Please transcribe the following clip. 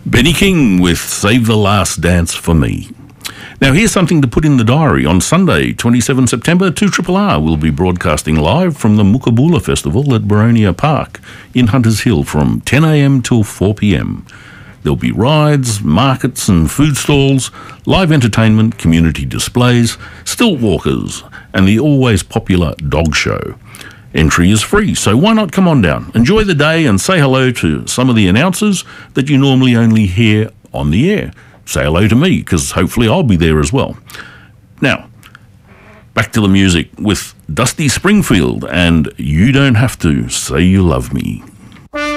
Benny King with Save the Last Dance for Me. Now here's something to put in the diary. On Sunday, 27 September, 2RRR will be broadcasting live from the Mookaboolha Festival at Boronia Park in Hunters Hill from 10 a.m. till 4 p.m. There'll be rides, markets and food stalls, live entertainment, community displays, stilt walkers, and the always popular dog show. Entry is free, so why not come on down, enjoy the day and say hello to some of the announcers that you normally only hear on the air. Say hello to me, because hopefully I'll be there as well. Now, back to the music with Dusty Springfield and You Don't Have to Say You Love Me.